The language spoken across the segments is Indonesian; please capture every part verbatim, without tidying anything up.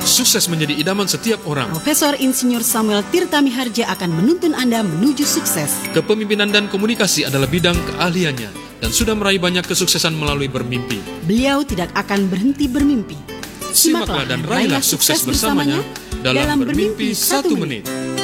Sukses menjadi idaman setiap orang. Profesor Insinyur Samuel Tirta Miharja akan menuntun Anda menuju sukses. Kepemimpinan dan komunikasi adalah bidang keahliannya dan sudah meraih banyak kesuksesan melalui bermimpi. Beliau tidak akan berhenti bermimpi. Simaklah dan raihlah sukses bersamanya dalam Bermimpi Satu Menit.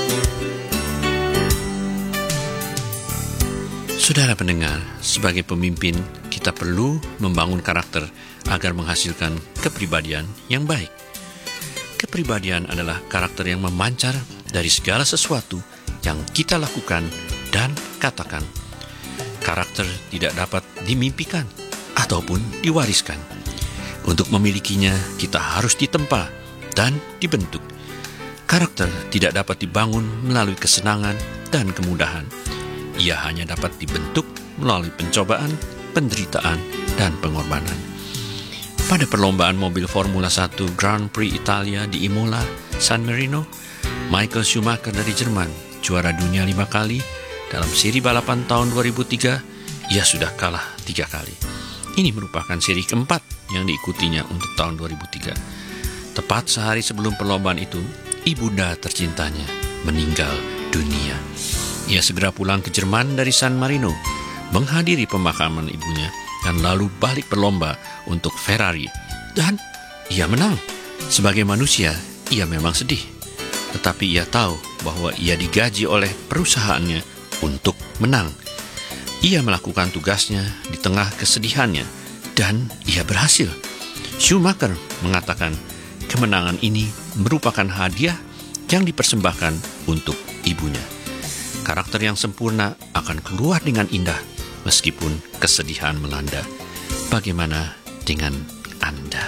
Saudara pendengar, sebagai pemimpin kita perlu membangun karakter agar menghasilkan kepribadian yang baik. Kepribadian adalah karakter yang memancar dari segala sesuatu yang kita lakukan dan katakan. Karakter tidak dapat dimimpikan ataupun diwariskan. Untuk memilikinya, kita harus ditempa dan dibentuk. Karakter tidak dapat dibangun melalui kesenangan dan kemudahan. Ia hanya dapat dibentuk melalui pencobaan, penderitaan, dan pengorbanan. Pada perlombaan mobil Formula satu Grand Prix Italia di Imola, San Marino, Michael Schumacher dari Jerman, juara dunia lima kali, dalam seri balapan tahun dua ribu tiga, ia sudah kalah tiga kali. Ini merupakan seri keempat yang diikutinya untuk tahun dua ribu tiga. Tepat sehari sebelum perlombaan itu, ibunda tercintanya meninggal dunia. Ia segera pulang ke Jerman dari San Marino, menghadiri pemakaman ibunya, dan lalu balik berlomba untuk Ferrari. Dan ia menang. Sebagai manusia, ia memang sedih. Tetapi ia tahu bahwa ia digaji oleh perusahaannya untuk menang. Ia melakukan tugasnya di tengah kesedihannya, dan ia berhasil. Schumacher mengatakan, kemenangan ini merupakan hadiah yang dipersembahkan untuk ibunya. Karakter yang sempurna akan keluar dengan indah, meskipun kesedihan melanda. Bagaimana dengan Anda?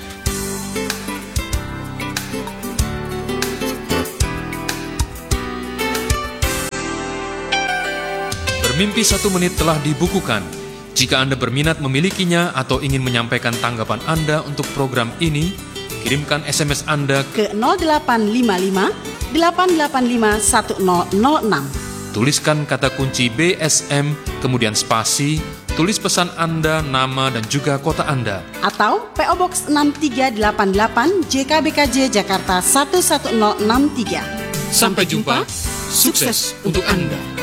Bermimpi Satu Menit telah dibukukan. Jika Anda berminat memilikinya atau ingin menyampaikan tanggapan Anda untuk program ini, kirimkan S M S Anda ke nol delapan lima lima delapan delapan lima satu nol nol enam. Tuliskan kata kunci B S M, kemudian spasi, tulis pesan Anda, nama, dan juga kota Anda. Atau P O Box enam tiga delapan delapan J K B K J Jakarta satu satu nol enam tiga. Sampai jumpa, sukses untuk Anda.